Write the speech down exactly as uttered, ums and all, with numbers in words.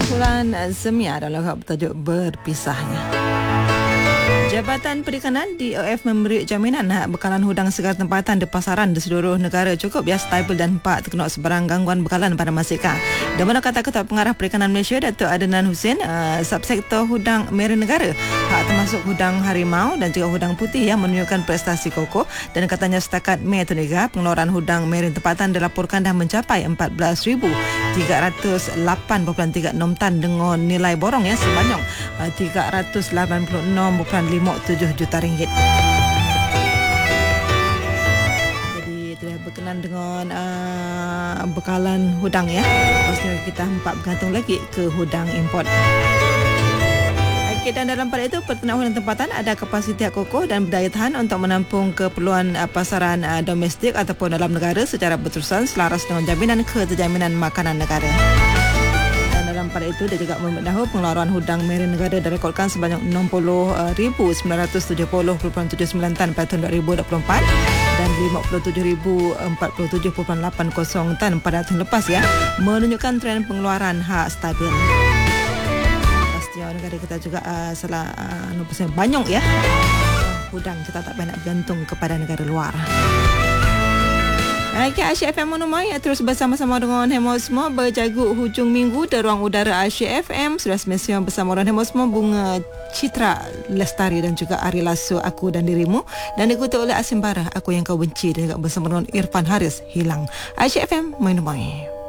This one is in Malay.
Kumpulan Semia adalah bertajuk Berpisahnya. Jabatan Perikanan D O F memberi jaminan hak bekalan hudang segala tempatan di pasaran di seluruh negara cukup ya stabil dan tak terkena sebarang gangguan bekalan pada masa sekarang. Dan mana kata Ketua Pengarah Perikanan Malaysia Datuk Adnan Hussein, uh, subsektor hudang meri negara hak termasuk hudang harimau dan juga hudang putih yang menunjukkan prestasi kokoh, dan katanya setakat Mei tahun ini pengeluaran hudang meri tempatan dilaporkan dah mencapai empat belas ribu tiga ratus lapan perpuluhan tiga enam tan dengan nilai borong ya sebanyak uh, tiga ratus lapan puluh enam perpuluhan lima tujuh juta ringgit. Jadi telah berkenan dengan uh, bekalan hudang ya. Pastinya kita empat bergantung lagi ke hudang import. Okay, dan dalam pada itu pertenahan tempatan ada kapasiti kokoh dan berdaya tahan untuk menampung keperluan uh, pasaran uh, domestik ataupun dalam negara secara berterusan selaras dengan jaminan keterjaminan makanan negara. Dalam pada itu dia juga memberitahu pengeluaran hudang meri negara direkodkan sebanyak enam puluh ribu sembilan ratus tujuh puluh perpuluhan tujuh sembilan tan pada tahun dua ribu dua puluh empat dan lima puluh tujuh ribu empat puluh tujuh perpuluhan lapan kosong tan pada tahun lepas ya, menunjukkan tren pengeluaran hak stabil. Pastinya negara kita juga uh, salah uh, banyak ya hudang, kita tak payah nak bergantung kepada negara luar. Okay, Asyik F M Monumai terus bersama-sama dengan Hemosmo berjagut hujung minggu di ruang udara Asyik F M. Sudah semestinya bersama dengan Hemosmo Bunga Citra Lestari dan juga Ari Lasso Aku dan Dirimu, dan diikuti oleh Asim Barah Aku Yang Kau Benci, dan juga bersama dengan Irfan Haris Hilang. Asyik F M Monumai.